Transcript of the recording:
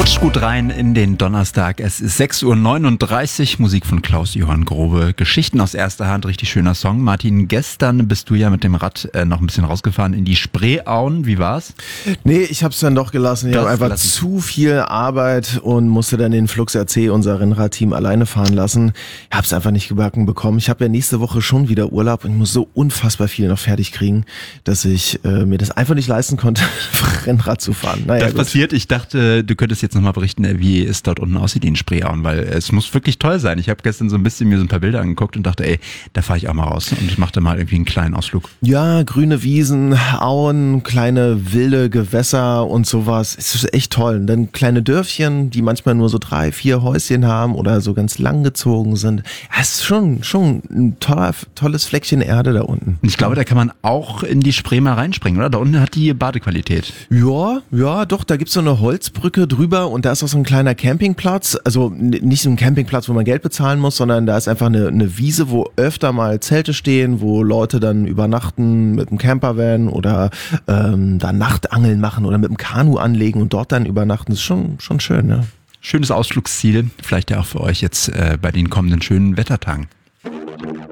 Rutscht gut rein in den Donnerstag. Es ist 6:39 Uhr, Musik von Klaus-Johann Grobe. Geschichten aus erster Hand, richtig schöner Song. Martin, gestern bist du ja mit dem Rad noch ein bisschen rausgefahren in die Spreeauen. Wie war's? Nee, ich hab's dann doch gelassen. Ich habe einfach zu viel Arbeit und musste dann den Flux RC, unser Rennradteam, alleine fahren lassen. Ich hab's einfach nicht gebacken bekommen. Ich habe ja nächste Woche schon wieder Urlaub und ich muss so unfassbar viel noch fertig kriegen, dass ich mir das einfach nicht leisten konnte, Rennrad zu fahren. Naja, das passiert. Ich dachte, du könntest jetzt nochmal berichten, wie es dort unten aussieht in Spreeauen, weil es muss wirklich toll sein. Ich habe gestern so ein bisschen mir so ein paar Bilder angeguckt und dachte, ey, da fahre ich auch mal raus und mache da mal irgendwie einen kleinen Ausflug. Ja, grüne Wiesen, Auen, kleine wilde Gewässer und sowas. Es ist echt toll. Und dann kleine Dörfchen, die manchmal nur so 3, 4 Häuschen haben oder so ganz lang gezogen sind. Ja, es ist schon ein tolles Fleckchen Erde da unten. Und ich glaube, da kann man auch in die Spree mal reinspringen, oder? Da unten hat die Badequalität. Ja, doch, da gibt's so eine Holzbrücke drüber und da ist auch so ein kleiner Campingplatz. Also nicht so ein Campingplatz, wo man Geld bezahlen muss, sondern da ist einfach eine Wiese, wo öfter mal Zelte stehen, wo Leute dann übernachten mit einem Campervan oder da Nachtangeln machen oder mit dem Kanu anlegen und dort dann übernachten. Das ist schon schön, ja. Schönes Ausflugsziel, vielleicht ja auch für euch jetzt bei den kommenden schönen Wettertagen.